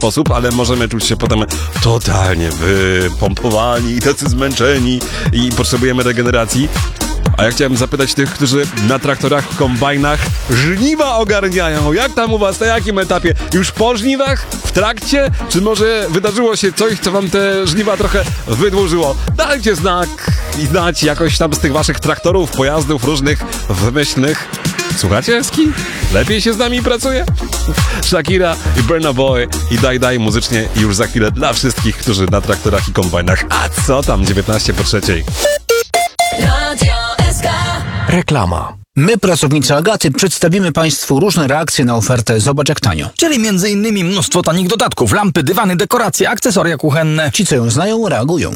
sposób, ale możemy czuć się potem totalnie wypompowani i tacy zmęczeni i potrzebujemy regeneracji. A ja chciałem zapytać tych, którzy na traktorach, kombajnach żniwa ogarniają. Jak tam u was, na jakim etapie? Już po żniwach? W trakcie? Czy może wydarzyło się coś, co wam te żniwa trochę wydłużyło? Dajcie znać jakoś tam z tych waszych traktorów, pojazdów różnych, wymyślnych. Słuchacie, Eski? Lepiej się z nami pracuje? Shakira i Burna Boy i Daj muzycznie już za chwilę dla wszystkich, którzy na traktorach i kombajnach. A co tam, 19:03. Reklama. My, pracownicy Agaty, przedstawimy Państwu różne reakcje na ofertę Zobacz jak tanio. Czyli m.in. mnóstwo tanich dodatków, lampy, dywany, dekoracje, akcesoria kuchenne. Ci, co ją znają, reagują.